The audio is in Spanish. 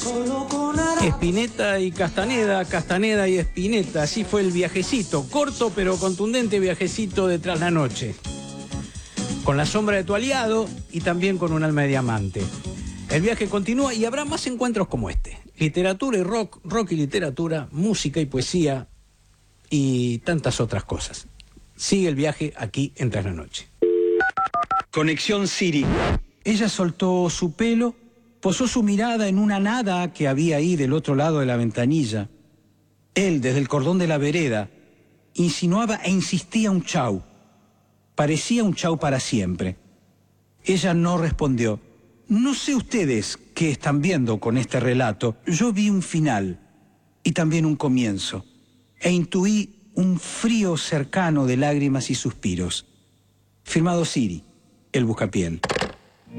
Spinetta y Castaneda, Castaneda y Spinetta, así fue el viajecito, corto pero contundente viajecito de Tras la Noche. Con la sombra de tu aliado y también con un alma de diamante. El viaje continúa y habrá más encuentros como este. Literatura y rock, rock y literatura, música y poesía y tantas otras cosas. Sigue el viaje aquí en Tras la Noche. Conexión Siri. Ella soltó su pelo, posó su mirada en una nada que había ahí del otro lado de la ventanilla. Él, desde el cordón de la vereda, insinuaba e insistía un chau. Parecía un chau para siempre. Ella no respondió. No sé ustedes qué están viendo con este relato. Yo vi un final y también un comienzo. E intuí un frío cercano de lágrimas y suspiros. Firmado Siri, el buscapiel.